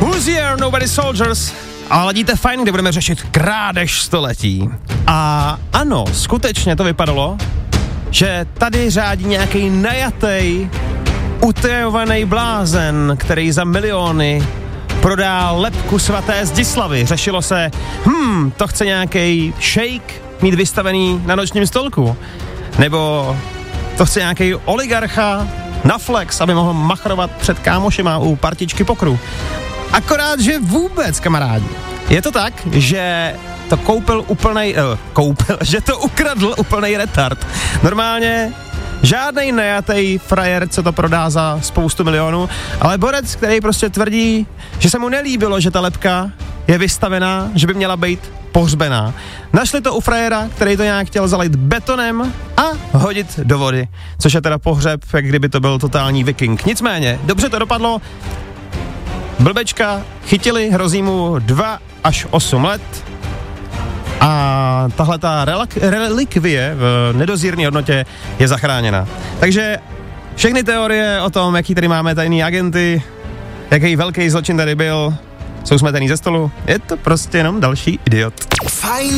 Who's Here, Nobody Soldiers. A ladíte fajn, kde budeme řešit krádež století. A ano, skutečně to vypadalo, že tady řádí nějaký najatej, utajovaný blázen, který za miliony prodá lebku svaté Zdislavy. Řešilo se, to chce nějaký šejk mít vystavený na nočním stolku. Nebo to chce nějaký oligarcha na flex, aby mohl machrovat před kámošima u partičky pokru. Akorát, že vůbec, kamarádi. Je to tak, že to že to ukradl úplnej retard. Normálně žádnej najatej frajer, co to prodá za spoustu milionů, ale borec, který prostě tvrdí, že se mu nelíbilo, že ta lebka je vystavená, že by měla být pohřbená. Našli to u frajera, který to nějak chtěl zalít betonem a hodit do vody, což je teda pohřeb, jak kdyby to byl totální viking. Nicméně, dobře to dopadlo, blbečka chytili, hrozí mu 2 až 8 let a tahle ta relikvie v nedozírné hodnotě je zachráněna. Takže všechny teorie o tom, jaký tady máme tajný agenty, jaký velký zločin tady byl, jsou smetený ze stolu, je to prostě jenom další idiot. Fajn